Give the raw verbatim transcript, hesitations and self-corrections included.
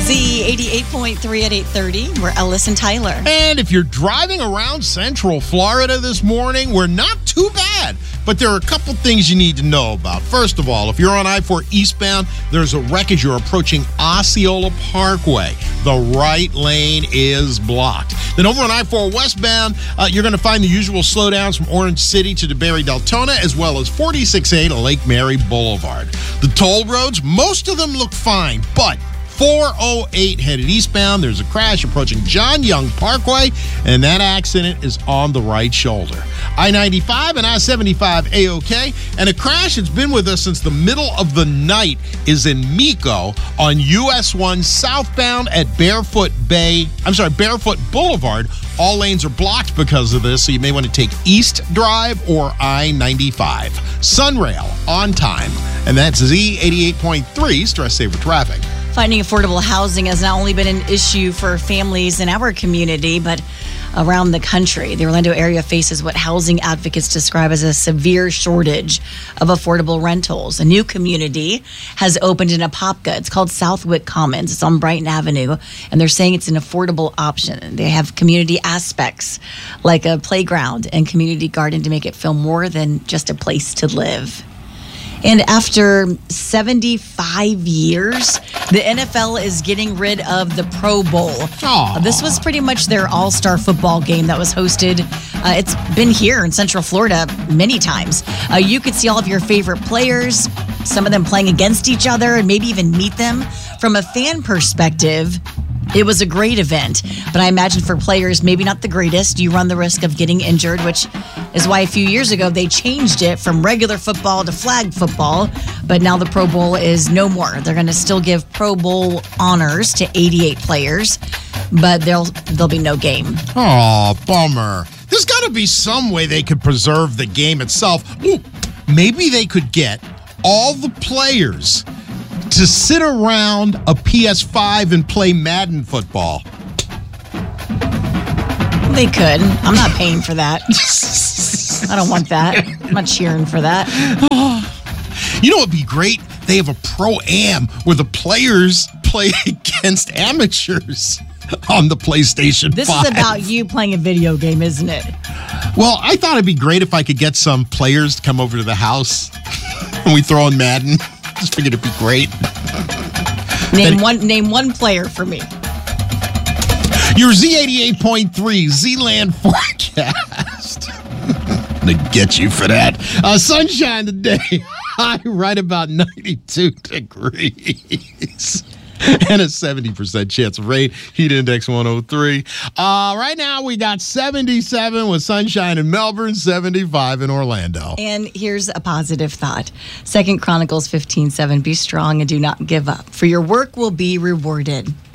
Z eighty-eight point three at eight thirty. We're Ellis and Tyler. And if you're driving around Central Florida this morning, we're not too bad. But there are a couple things you need to know about. First of all, if you're on I four eastbound, there's a wreck as you're approaching Osceola Parkway. The right lane is blocked. Then over on I four westbound, uh, you're going to find the usual slowdowns from Orange City to DeBerry Deltona, as well as forty-six A to Lake Mary Boulevard. The toll roads, most of them look fine, but four oh eight headed eastbound, there's a crash approaching John Young Parkway, and that accident is on the right shoulder. I ninety-five and I seventy-five A-OK, and a crash that's been with us since the middle of the night is in Mico on U S one southbound at Barefoot Bay, I'm sorry, Barefoot Boulevard. All lanes are blocked because of this, so you may want to take East Drive or I ninety-five. Sunrail on time, and that's Z eighty-eight point three, Stress Saver Traffic. Finding affordable housing has not only been an issue for families in our community, but around the country. The Orlando area faces what housing advocates describe as a severe shortage of affordable rentals. A new community has opened in Apopka. It's called Southwick Commons. It's on Brighton Avenue, and they're saying it's an affordable option. They have community aspects like a playground and community garden to make it feel more than just a place to live. And after seventy-five years, the N F L is getting rid of the Pro Bowl. Aww. This was pretty much their all-star football game that was hosted. Uh, it's been here in Central Florida many times. Uh, you could see all of your favorite players, some of them playing against each other, and maybe even meet them. From a fan perspective, it was a great event, but I imagine for players, maybe not the greatest. You run the risk of getting injured, which is why a few years ago they changed it from regular football to flag football, but now the Pro Bowl is no more. They're going to still give Pro Bowl honors to eighty-eight players, but there'll there'll be no game. Oh, bummer. There's got to be some way they could preserve the game itself. Ooh, maybe they could get all the players to sit around a P S five and play Madden football. They could. I'm not paying for that. I don't want that. I'm not cheering for that. You know what would be great? They have a pro-am where the players play against amateurs on the PlayStation This five. is about you playing a video game, isn't it? Well, I thought it'd be great if I could get some players to come over to the house and we throw in Madden. Just figured it'd be great. Name one name one player for me. Your Z eighty-eight point three Z-Land forecast. I'm going to get you for that. Uh, sunshine today. High right about ninety-two degrees. And a seventy percent chance of rain. Heat index one oh three. Uh, right now we got seventy-seven with sunshine in Melbourne, seventy-five in Orlando. And here's a positive thought. Second Chronicles fifteen seven. Be strong and do not give up, for your work will be rewarded.